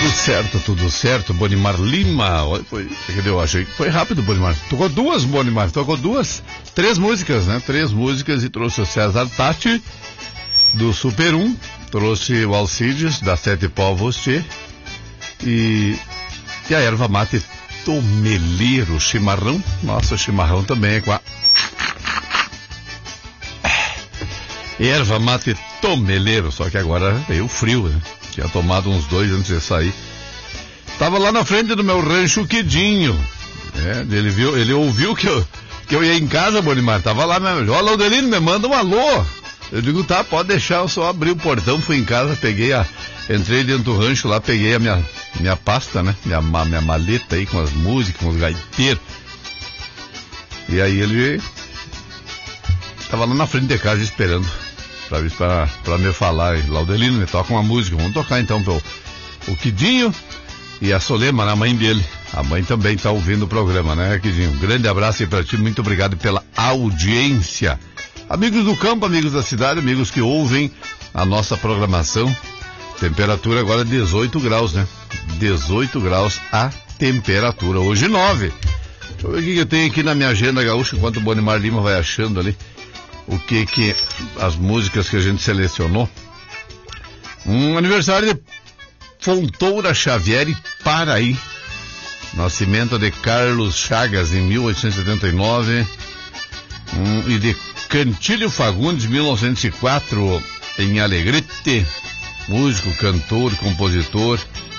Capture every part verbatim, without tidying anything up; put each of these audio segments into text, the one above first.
Tudo certo, tudo certo, Bonimar Lima. Olha, foi, eu achei que foi rápido, Bonimar. Tocou duas, Bonimar, tocou duas, três músicas, né? Três músicas e trouxe o César Tati, do Super um, trouxe o Alcides, da Sete Povos Tchê, e, e a erva mate tomeleiro, chimarrão. Nossa, o chimarrão também é com a... erva mate tomeleiro, só que agora veio frio, né? Tinha tomado uns dois antes de sair. Tava lá na frente do meu rancho Quidinho. É, ele viu, ele ouviu que eu, que eu ia em casa, Bonimar. Tava lá, meu. Ó, Laudelino, me manda um alô. Eu digo, tá, pode deixar, eu só abri o portão, fui em casa, peguei a. Entrei dentro do rancho lá, peguei a minha, minha pasta, né? Minha, minha maleta aí com as músicas, com os gaiteiros. E aí ele tava lá na frente de casa esperando. Pra, pra, pra me falar, Laudelino, me toca uma música, vamos tocar então pro, o Quidinho e a Solema, a mãe dele. A mãe também tá ouvindo o programa, né, Quidinho? Um grande abraço aí pra ti, muito obrigado pela audiência. Amigos do campo, amigos da cidade, amigos que ouvem a nossa programação. Temperatura agora dezoito graus, né? dezoito graus a temperatura, hoje nove. Deixa eu ver o que eu tenho aqui na minha agenda gaúcha, enquanto o Bonimar Lima vai achando ali o que que as músicas que a gente selecionou. Um aniversário de Fontoura Xavier e Paraí, nascimento de Carlos Chagas em mil oitocentos e setenta e nove, um, e de Cantílio Fagundes mil novecentos e quatro em Alegrete, músico, cantor, compositor,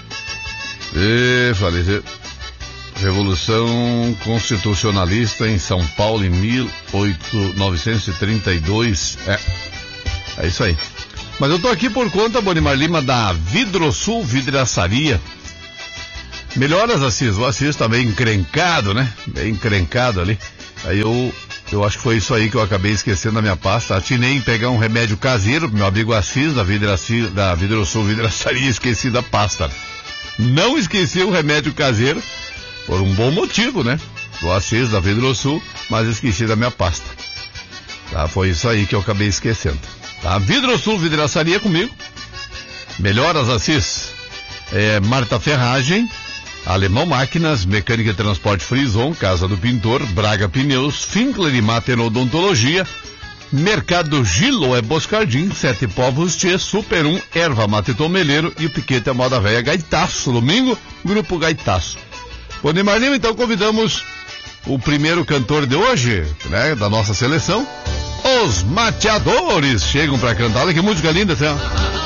e faleceu. Revolução Constitucionalista em São Paulo em mil novecentos e trinta e dois. É, é isso aí. Mas eu tô aqui por conta, Bonimar Lima, da Vidrosul Vidraçaria. Melhoras, Assis. O Assis tá meio encrencado, né? Bem encrencado ali. Aí eu, eu acho que foi isso aí que eu acabei esquecendo da minha pasta. Atinei em pegar um remédio caseiro pro meu amigo Assis, da, Vidraci, da Vidrosul Vidraçaria, esqueci da pasta. Não esqueci o remédio caseiro, por um bom motivo, né? Do Assis, da Vidrosul, mas esqueci da minha pasta. Tá? Foi isso aí que eu acabei esquecendo. Tá? Vidrosul Vidraçaria comigo. Melhoras, Assis. É, Marta Ferragem, Alemão Máquinas, Mecânica e Transporte Frison, Casa do Pintor, Braga Pneus, Finkler e Mater Odontologia, Mercado Gilo é Boscardim, Sete Povos Tchê, Super um, Erva Mate Tomeleiro e o Piquete a Moda Véia Gaitaço. Domingo, Grupo Gaitaço. Bonimar Lima, então convidamos o primeiro cantor de hoje, né, da nossa seleção, os Mateadores. Chegam para cantar. Olha que música linda, tá?